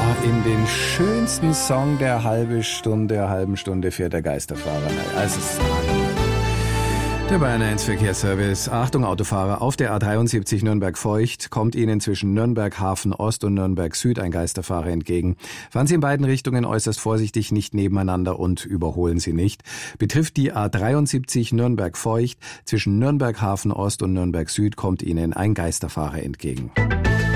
In den schönsten Song der halben Stunde fährt der Geisterfahrer. Also es ist der Bayern 1 Verkehrsservice. Achtung Autofahrer, auf der A73 Nürnberg-Feucht kommt Ihnen zwischen Nürnberg Hafen Ost und Nürnberg Süd ein Geisterfahrer entgegen. Fahren Sie in beiden Richtungen äußerst vorsichtig, nicht nebeneinander und überholen Sie nicht. Betrifft die A73 Nürnberg-Feucht, zwischen Nürnberg Hafen Ost und Nürnberg Süd kommt Ihnen ein Geisterfahrer entgegen.